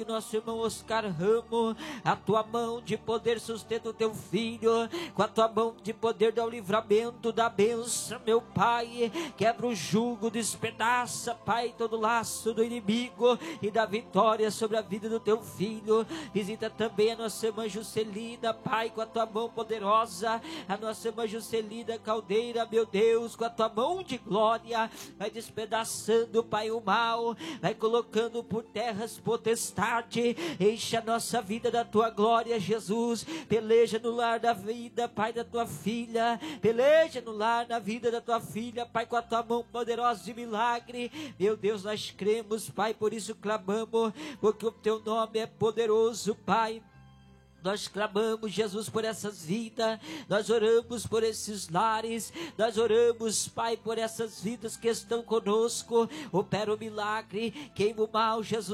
nosso irmão Oscar Ramo, a tua mão de poder sustenta o teu filho, com a tua mão de poder dá o livramento da bênção, meu Pai. Quebra o jugo, despedaça, Pai, todo laço do inimigo e dá vitória sobre a vida do teu filho. Visita também a nossa irmã Juscelina, Pai, com a tua mão poderosa, a nossa irmã Juscelina Caldeira, meu Deus, com a tua mão de glória, vai despedaçando, Pai, o mal, vai colocando por terra as potestades. Enche a nossa vida da tua glória, Jesus. Peleja no lar da vida, Pai, da tua filha. Peleja no lar, na vida da tua filha, Pai, com a tua mão poderosa de milagre. Meu Deus, nós cremos, Pai, por isso clamamos, porque o teu nome é poderoso, Pai. Nós clamamos, Jesus, por essas vidas, nós oramos por esses lares, nós oramos, Pai, por essas vidas que estão conosco. Opera o milagre, queima o mal, Jesus.